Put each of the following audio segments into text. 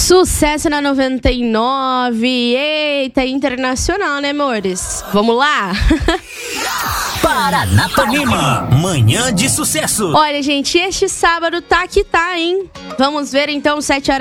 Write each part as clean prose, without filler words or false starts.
Sucesso na 99. Eita, internacional, né, amores? Vamos lá? Paranapanema, manhã de sucesso. Olha, gente, este sábado tá que tá, hein? Vamos ver então,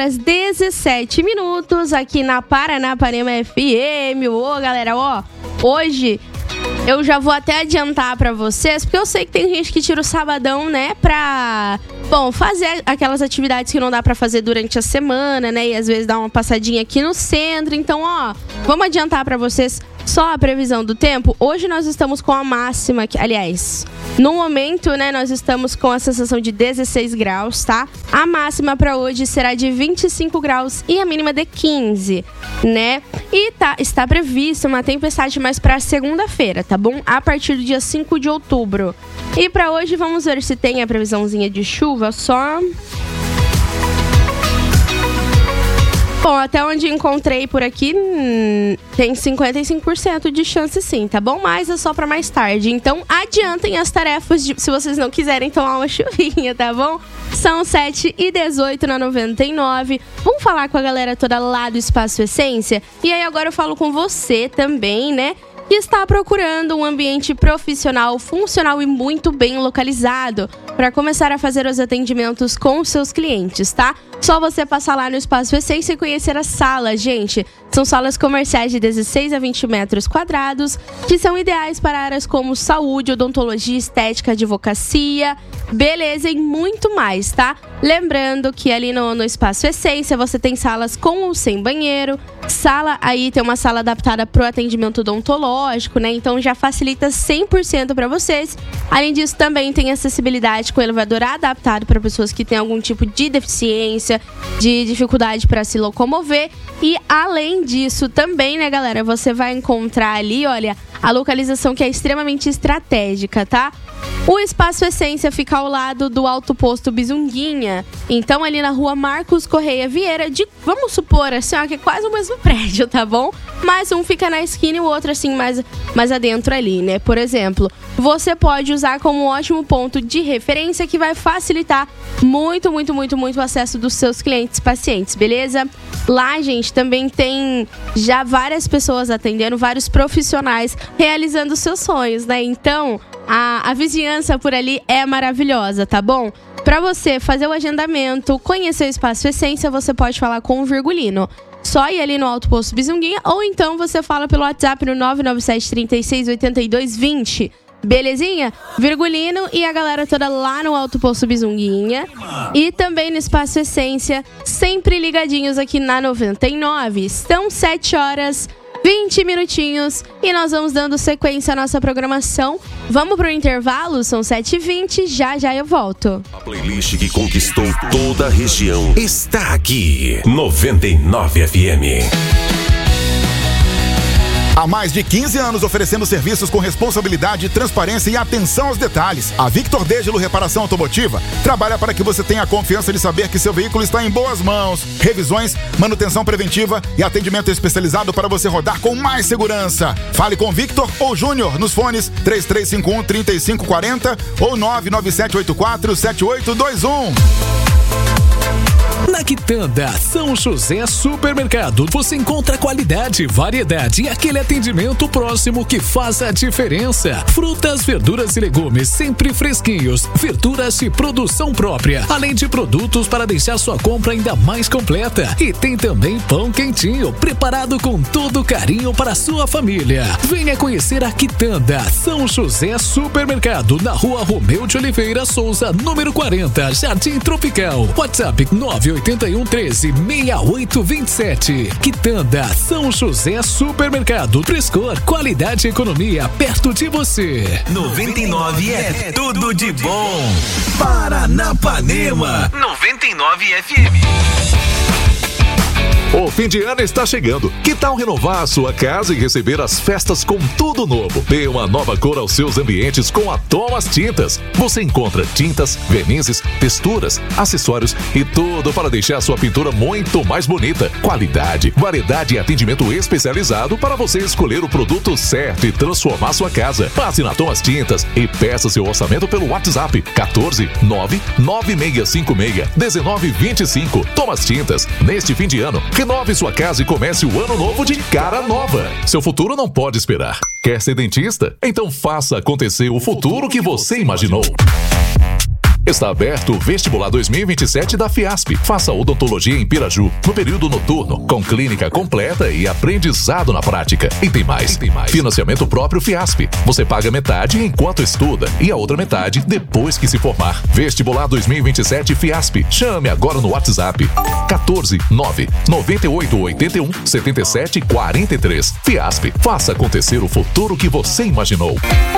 7h17 aqui na Paranapanema FM. Ô, galera, ó, hoje eu já vou até adiantar pra vocês, porque eu sei que tem gente que tira o sabadão, né, pra, bom, fazer aquelas atividades que não dá pra fazer durante a semana, né, e às vezes dar uma passadinha aqui no centro. Então, ó, vamos adiantar pra vocês só a previsão do tempo. Hoje nós estamos com a máxima, aliás, no momento, né, nós estamos com a sensação de 16 graus, tá? A máxima pra hoje será de 25 graus e a mínima de 15, né? E está prevista uma tempestade mais pra segunda-feira, tá bom? A partir do dia 5 de outubro. E pra hoje vamos ver se tem a previsãozinha de chuva só. Bom, até onde encontrei por aqui, tem 55% de chance sim, tá bom? Mas é só pra mais tarde. Então, adiantem as tarefas se vocês não quiserem tomar uma chuvinha, tá bom? São 7h18 na 99. Vamos falar com a galera toda lá do Espaço Essência? E aí agora eu falo com você também, né? Que está procurando um ambiente profissional, funcional e muito bem localizado para começar a fazer os atendimentos com os seus clientes, tá? Só você passar lá no Espaço Essência e conhecer as salas, gente. São salas comerciais de 16 a 20 metros quadrados, que são ideais para áreas como saúde, odontologia, estética, advocacia, beleza e muito mais, tá? Lembrando que ali no Espaço Essência você tem salas com ou sem banheiro, tem uma sala adaptada para o atendimento odontológico, né? Então já facilita 100% para vocês. Além disso, também tem acessibilidade com elevador adaptado para pessoas que têm algum tipo de deficiência, de dificuldade para se locomover. E além disso também, né, galera, você vai encontrar ali, olha, a localização que é extremamente estratégica, tá? O Espaço Essência fica ao lado do Alto Posto Bizunguinha. Então, ali na rua Marcos Correia Vieira, vamos supor assim, ó, que é quase o mesmo prédio, tá bom? Mas um fica na esquina e o outro, assim, mais adentro ali, né? Por exemplo, você pode usar como um ótimo ponto de referência que vai facilitar muito o acesso dos seus clientes e pacientes, beleza? Lá, gente, também tem já várias pessoas atendendo, vários profissionais realizando seus sonhos, né? Então, a vizinhança por ali é maravilhosa, tá bom? Para você fazer o agendamento, conhecer o Espaço Essência, você pode falar com o Virgulino. Só ir ali no Alto Posto Bizunguinha, ou então você fala pelo WhatsApp no 997 36 82 20. Belezinha? Virgulino e a galera toda lá no Alto Posto Bizunguinha. E também no Espaço Essência, sempre ligadinhos aqui na 99. São 7h20 e nós vamos dando sequência à nossa programação. Vamos pro intervalo, são 7h20, já eu volto. A playlist que conquistou toda a região está aqui, 99 FM. Há mais de 15 anos oferecendo serviços com responsabilidade, transparência e atenção aos detalhes. A Victor Dégelo Reparação Automotiva trabalha para que você tenha a confiança de saber que seu veículo está em boas mãos. Revisões, manutenção preventiva e atendimento especializado para você rodar com mais segurança. Fale com Victor ou Júnior nos fones 3351-3540 ou 99784-7821. Na Quitanda São José Supermercado você encontra qualidade, variedade e aquele atendimento próximo que faz a diferença. Frutas, verduras e legumes sempre fresquinhos, verduras de produção própria, além de produtos para deixar sua compra ainda mais completa. E tem também pão quentinho, preparado com todo carinho para a sua família. Venha conhecer a Quitanda São José Supermercado, na rua Romeu de Oliveira Souza, número 40, Jardim Tropical. WhatsApp 981 13 6827. Quitanda São José Supermercado. Frescor, qualidade e economia perto de você. 99 é tudo de bom. Paranapanema 99 FM. O fim de ano está chegando. Que tal renovar a sua casa e receber as festas com tudo novo? Dê uma nova cor aos seus ambientes com a Thomas Tintas. Você encontra tintas, vernizes, texturas, acessórios e tudo para deixar a sua pintura muito mais bonita. Qualidade, variedade e atendimento especializado para você escolher o produto certo e transformar sua casa. Passe na Thomas Tintas e peça seu orçamento pelo WhatsApp 14 99656 1925. Thomas Tintas, neste fim de ano, renove sua casa e comece o ano novo de cara nova. Seu futuro não pode esperar. Quer ser dentista? Então faça acontecer o futuro que você imaginou. Está aberto o Vestibular 2027 da Fiasp. Faça odontologia em Piraju, no período noturno, com clínica completa e aprendizado na prática. E tem mais. Financiamento próprio Fiasp. Você paga metade enquanto estuda e a outra metade depois que se formar. Vestibular 2027 Fiasp. Chame agora no WhatsApp 14 9 98 81 77 43. Fiasp. Faça acontecer o futuro que você imaginou.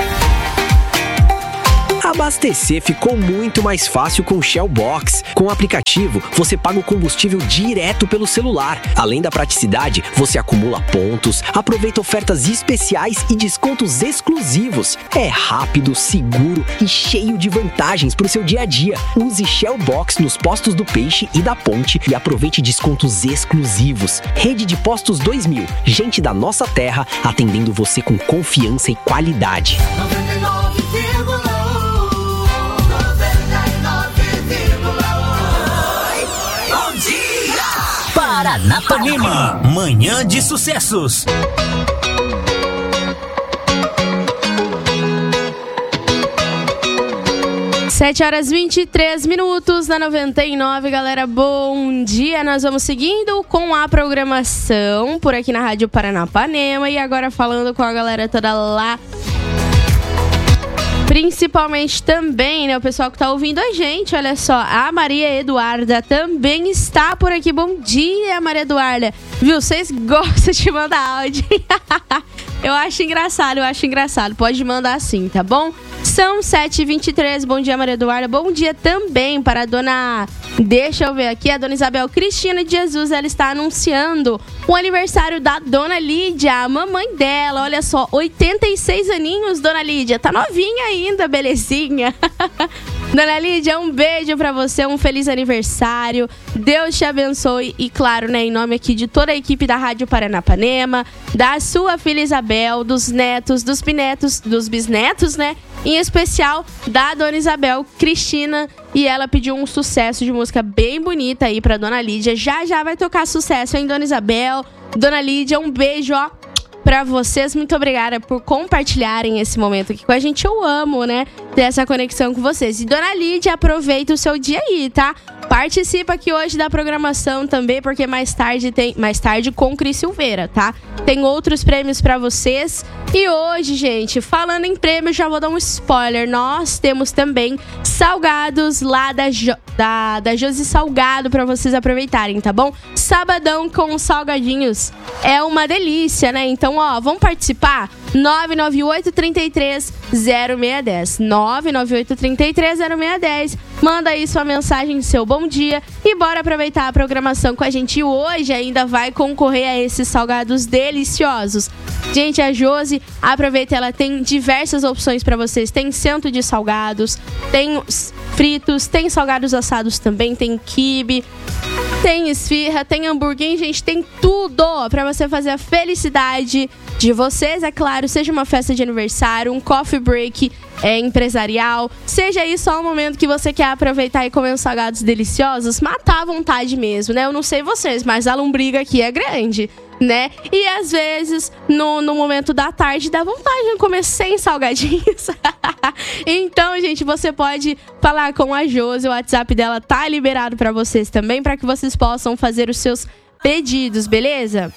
Abastecer ficou muito mais fácil com o Shell Box. Com o aplicativo, você paga o combustível direto pelo celular. Além da praticidade, você acumula pontos, aproveita ofertas especiais e descontos exclusivos. É rápido, seguro e cheio de vantagens para o seu dia a dia. Use Shell Box nos postos do Peixe e da Ponte e aproveite descontos exclusivos. Rede de Postos 2000. Gente da nossa terra atendendo você com confiança e qualidade. 99,1 Paranapanema, manhã de sucessos. Sete horas 23 minutos na 99, galera, bom dia. Nós vamos seguindo com a programação por aqui na Rádio Paranapanema e agora falando com a galera toda lá. Principalmente também, né, o pessoal que tá ouvindo a gente, olha só, a Maria Eduarda também está por aqui. Bom dia, Maria Eduarda. Viu, vocês gostam de mandar áudio. Eu acho engraçado. Pode mandar sim, tá bom? São 7h23, bom dia, Maria Eduarda. Bom dia também para a dona... Deixa eu ver aqui, a dona Isabel Cristina de Jesus, ela está anunciando o aniversário da dona Lídia, a mamãe dela, olha só, 86 aninhos, dona Lídia, tá novinha ainda, belezinha. Dona Lídia, um beijo pra você, um feliz aniversário, Deus te abençoe e claro, né, em nome aqui de toda a equipe da Rádio Paranapanema, da sua filha Isabel, dos netos, dos bisnetos, né, em especial da dona Isabel Cristina, e ela pediu um sucesso de música bem bonita aí pra dona Lídia. Já vai tocar sucesso, hein, dona Isabel? Dona Lídia, um beijo, ó, pra vocês. Muito obrigada por compartilharem esse momento aqui com a gente. Eu amo, né, ter essa conexão com vocês. E dona Lídia, aproveita o seu dia aí, tá? Participa aqui hoje da programação também, porque mais tarde com Cris Silveira, tá? Tem outros prêmios pra vocês. E hoje, gente, falando em prêmios, já vou dar um spoiler. Nós temos também salgados lá da Josi Salgado pra vocês aproveitarem, tá bom? Sabadão com salgadinhos. É uma delícia, né? Então, ó, vamos participar? 998-33-0610. 998-33-0610. Manda aí sua mensagem, seu bom dia e bora aproveitar a programação com a gente. Hoje ainda vai concorrer a esses salgados deliciosos. Gente, a Josi, aproveita, ela tem diversas opções pra vocês. Tem centro de salgados, tem fritos, tem salgados assados também, tem quibe, tem esfirra, tem hambúrguer, gente, tem tudo pra você fazer a felicidade de vocês, é claro, seja uma festa de aniversário, um coffee break empresarial, seja isso só um momento que você quer aproveitar e comer uns salgados deliciosos, matar à vontade mesmo, né? Eu não sei vocês, mas a lombriga aqui é grande, né? E às vezes, no momento da tarde, dá vontade de comer 100 salgadinhos. Então, gente, você pode falar com a Josi, o WhatsApp dela tá liberado pra vocês também, pra que vocês possam fazer os seus pedidos, beleza?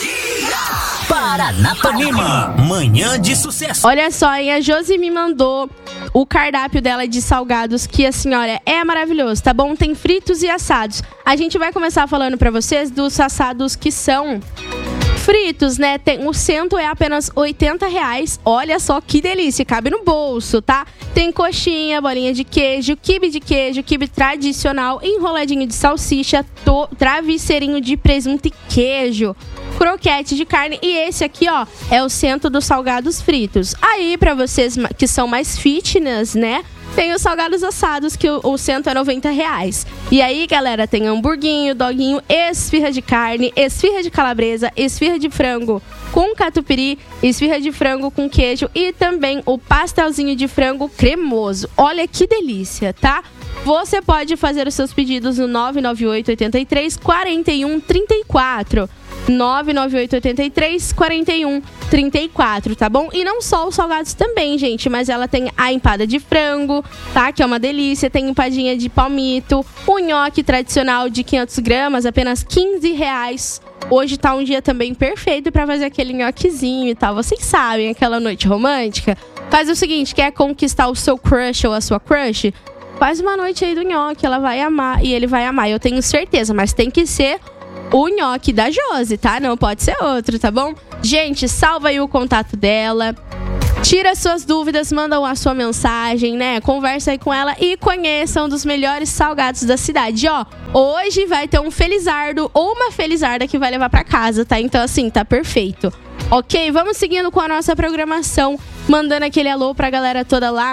Paranapanema, manhã de sucesso. Olha só, hein? A Josi me mandou o cardápio dela de salgados, que a senhora é maravilhoso, tá bom? Tem fritos e assados. A gente vai começar falando pra vocês dos assados que são Fritos, né? O cento é apenas R$80. Olha só que delícia, cabe no bolso, tá? Tem coxinha, bolinha de queijo, quibe tradicional, enroladinho de salsicha, travesseirinho de presunto e queijo, croquete de carne. E esse aqui, ó, é o cento dos salgados fritos. Aí, pra vocês que são mais fitness, né? Tem os salgados assados, que o cento é R$90. E aí, galera, tem hamburguinho, doguinho, esfirra de carne, esfirra de calabresa, esfirra de frango com catupiry, esfirra de frango com queijo e também o pastelzinho de frango cremoso. Olha que delícia, tá? Você pode fazer os seus pedidos no 998 83 41 34. 998 83 41 34, tá bom? E não só os salgados também, gente, mas ela tem a empada de frango, tá? Que é uma delícia. Tem empadinha de palmito, o nhoque tradicional de 500 gramas, apenas R$15. Hoje tá um dia também perfeito pra fazer aquele nhoquezinho e tal. Vocês sabem, aquela noite romântica. Faz o seguinte, quer conquistar o seu crush ou a sua crush? Faz uma noite aí do nhoque, ela vai amar e ele vai amar, eu tenho certeza, mas tem que ser o nhoque da Josi, tá? Não pode ser outro, tá bom? Gente, salva aí o contato dela, tira suas dúvidas, manda a sua mensagem, né? Conversa aí com ela e conheça um dos melhores salgados da cidade. Ó, hoje vai ter um felizardo ou uma felizarda que vai levar pra casa, tá? Então, assim, tá perfeito. Ok, vamos seguindo com a nossa programação, mandando aquele alô pra galera toda lá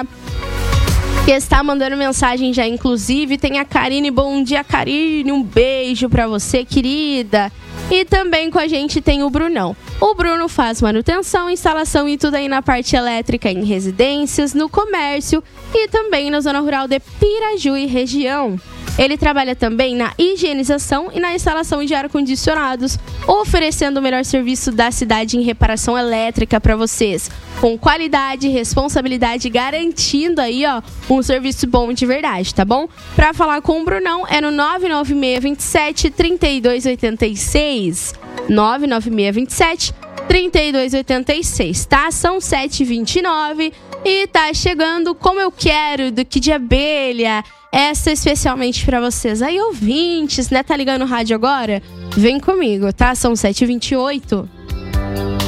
que está mandando mensagem já, inclusive. Tem a Karine. Bom dia, Karine, um beijo pra você, querida. E também com a gente tem o Brunão. O Bruno faz manutenção, instalação e tudo aí na parte elétrica em residências, no comércio e também na zona rural de Piraju e região. Ele trabalha também na higienização e na instalação de ar-condicionados, oferecendo o melhor serviço da cidade em reparação elétrica para vocês, com qualidade e responsabilidade, garantindo aí, ó, um serviço bom de verdade, tá bom? Para falar com o Brunão é no 99627 3286. 99627 3286, tá? São 7h29 e tá chegando Como Eu Quero, do Kid Abelha. Essa especialmente pra vocês aí, ouvintes, né? Tá ligando no rádio agora? Vem comigo, tá? São 7h28.